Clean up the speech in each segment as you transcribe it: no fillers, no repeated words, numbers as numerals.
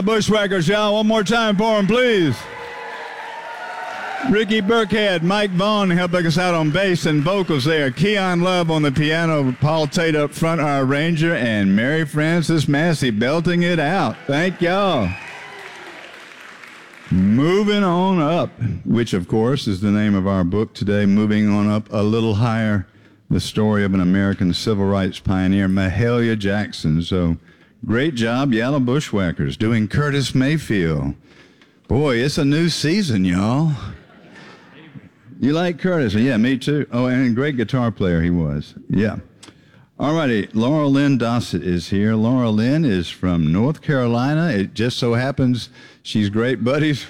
Bushwhackers, y'all. One more time for them, please. Ricky Burkhead, Mike Vaughn helping us out on bass and vocals there. Keon Love on the piano, Paul Tate up front, our arranger, and Mary Frances Massey belting it out. Thank y'all. Moving on up, which of course is the name of our book today, Moving On Up a Little Higher, the story of an American civil rights pioneer, Mahalia Jackson. So great job, Yellow Bushwhackers, doing Curtis Mayfield. Boy, it's a new season, y'all. You like Curtis? Yeah, me too. Oh, and great guitar player he was. Yeah. All righty, Laura Lynn Dossett is here. Laura Lynn is from North Carolina. It just so happens she's great buddies.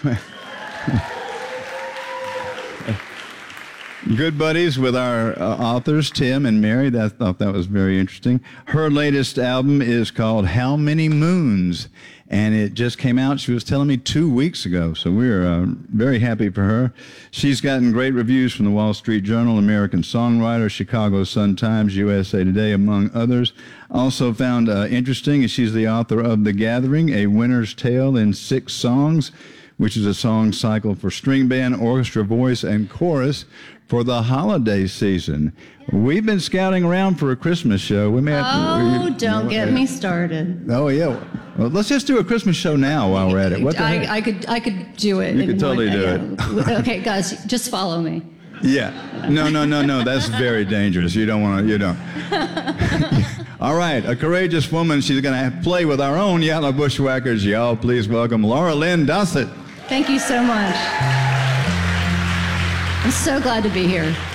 Good buddies with our authors, Tim and Mary. I thought that was very interesting. Her latest album is called How Many Moons, and it just came out, she was telling me, 2 weeks ago, so we're very happy for her. She's gotten great reviews from the Wall Street Journal, American Songwriter, Chicago Sun-Times, USA Today, among others. Also found interesting is she's the author of The Gathering, A Winter's Tale in 6 Songs, which is a song cycle for string band, orchestra, voice, and chorus for the holiday season. We've been scouting around for a Christmas show. We may have to, don't get me started. Oh, yeah. Well, let's just do a Christmas show now while we're at it. What the heck? I could do it. You could totally do it. Okay, guys, just follow me. Yeah. No. That's very dangerous. You don't want to, you don't. All right. A courageous woman. She's going to play with our own Yellow Bushwhackers. Y'all, please welcome Laura Lynn Dossett. Thank you so much. I'm so glad to be here.